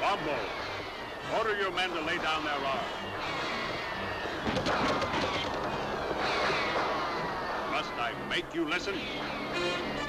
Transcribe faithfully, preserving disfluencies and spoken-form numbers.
Wombo, order your men to lay down their arms. Must I make you listen?